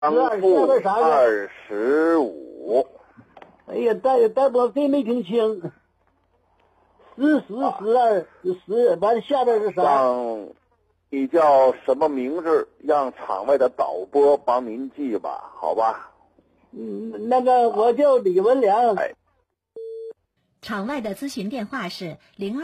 下边啥的 25。 哎呀，但我这没听清。1412完了下边是啥？ 让你叫什么名字？让场外的导播帮您记吧，好吧？ 那个我叫李文良。 场外的咨询电话是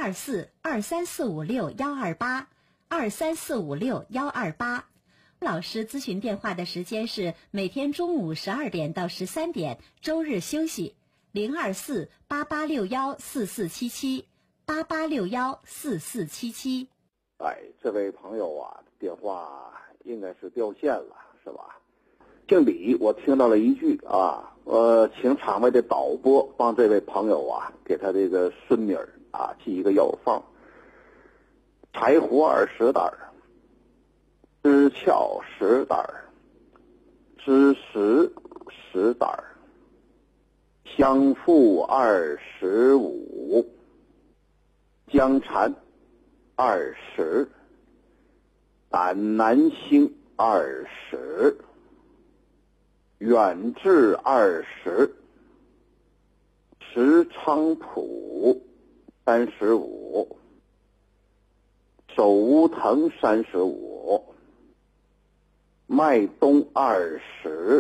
024-23456-128，23456-128。老师咨询电话的时间是每天中午12点到13点，周日休息。024-8861-4477，8861-4477。 这位朋友啊，电话应该是掉线了，是吧？姓李，我听到了一句啊，请场外的导播帮这位朋友啊，给他这个孙女儿啊寄一个药方：柴胡20袋，知壳10袋，知实10袋，香附25，姜蝉20，胆南星20，远志20，石菖蒲35，手无藤35，麦冬20，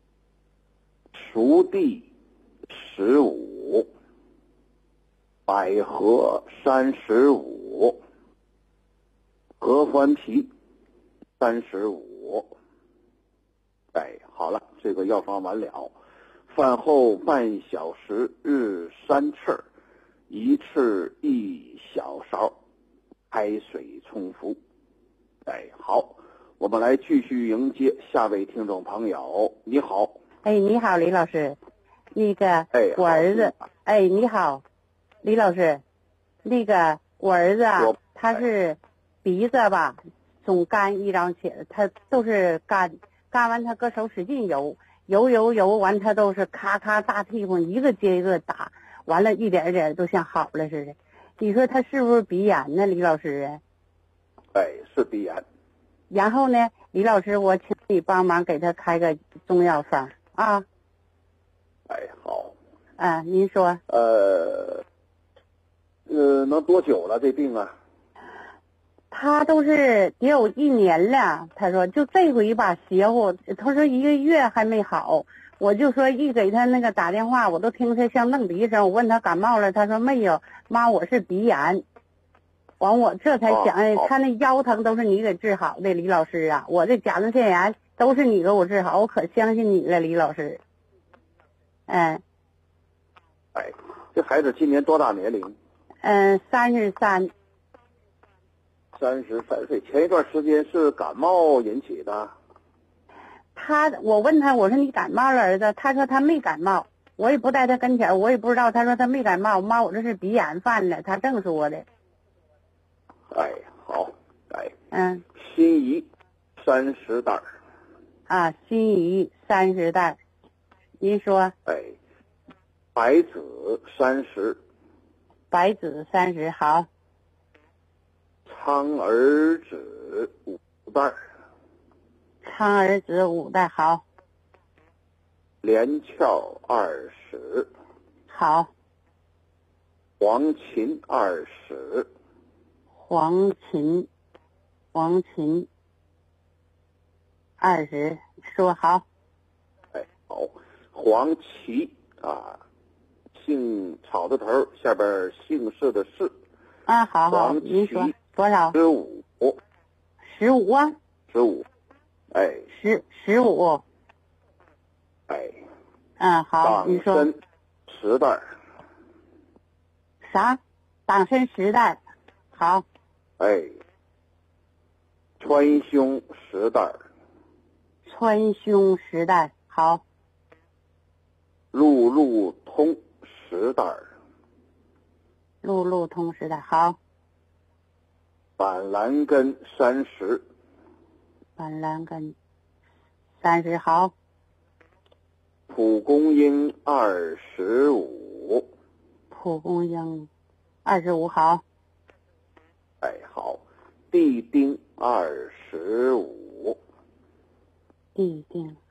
熟地15，百合35，合欢皮35。好了，这个药方完了。饭后半小时日3次，一次1小勺，开水冲服。好，我们来继续迎接下位听众朋友。你好。 你好，李老师。那个，我儿子。你好，李老师。那个，我儿子啊，他是鼻子吧，总干一张血，他都是干完他搁手使劲游完，他都是咔咔大屁股一个接一个打，完了一点一点都像好了似的。你说他是不是鼻炎呢，李老师？ 是鼻炎。 然后呢，李老师，我请你帮忙给他开个中药方啊。 好。 您说。 能多久了这病啊？ 他都是得有1年了，他说就这回吧邪乎，他说1个月还没好，我就说一给他那个打电话，我都听他像弄鼻声，我问他感冒了，他说没有，妈我是鼻炎。完我这才想，他那腰疼都是你给治好的，李老师啊，我这甲状腺炎都是你给我治好，我可相信你了，李老师。 这孩子今年多大年龄 ？33。 33岁，前一段时间是感冒引起的。 我问他，我说你感冒了儿子？他说他没感冒，我也不在他跟前，我也不知道。他说他没感冒，妈我这是鼻炎犯的，他正说的。 好。辛夷30袋。 辛夷30袋，您说。 白芷30。 白芷30，好。 苍耳子5袋。 苍耳子5袋，好。 连翘20。 好。 黄芩20。 黄芩20，说好。 好。黄芪啊，姓草的头，下边姓氏的氏。 好，您说多少 ？15。 15啊 ？15。 15。好，你说。 党参10袋。 啥？党参10袋，好。 川芎10袋。 川芎10袋，好。 鹿鹿通10袋。 鹿鹿通10袋，好。 板蓝根30。 板蓝根30，好。 蒲公英25。 蒲公英25，好。 好。地丁25。 地丁